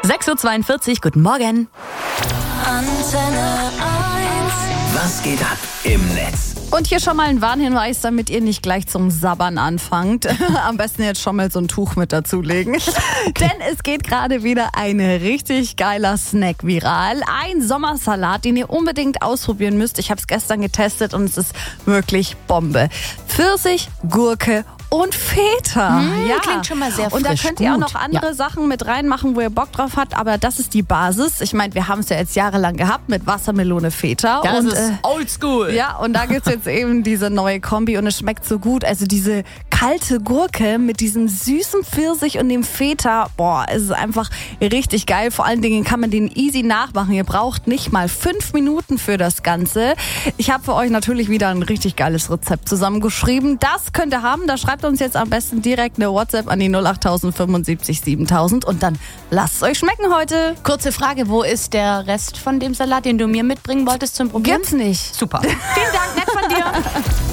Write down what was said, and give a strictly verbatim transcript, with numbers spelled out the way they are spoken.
sechs Uhr zweiundvierzig, guten Morgen. Antenne eins. Was geht ab im Netz? Und hier schon mal ein Warnhinweis, damit ihr nicht gleich zum Sabbern anfangt. Am besten jetzt schon mal so ein Tuch mit dazulegen. Denn es geht gerade wieder ein richtig geiler Snack viral. Ein Sommersalat, den ihr unbedingt ausprobieren müsst. Ich habe es gestern getestet und es ist wirklich Bombe. Pfirsich, Gurke und Feta. Mmh, ja. Klingt schon mal sehr frisch. Und da könnt ihr auch Gut. noch andere Ja. Sachen mit reinmachen, wo ihr Bock drauf habt. Aber das ist die Basis. Ich meine, wir haben es ja jetzt jahrelang gehabt mit Wassermelone, Feta. Das und, ist oldschool. Ja, und da gibt's jetzt eben diese neue Kombi und es schmeckt so gut. Also diese kalte Gurke mit diesem süßen Pfirsich und dem Feta, boah, es ist einfach richtig geil. Vor allen Dingen kann man den easy nachmachen. Ihr braucht nicht mal fünf Minuten für das Ganze. Ich habe für euch natürlich wieder ein richtig geiles Rezept zusammengeschrieben. Das könnt ihr haben. Da schreibt uns jetzt am besten direkt eine WhatsApp an die null acht fünfundsiebzig siebentausend und dann lasst es euch schmecken heute. Kurze Frage, wo ist der Rest von dem Salat, den du mir mitbringen wolltest zum Probieren? Gibt's nicht. Super. Vielen Dank, nett von dir.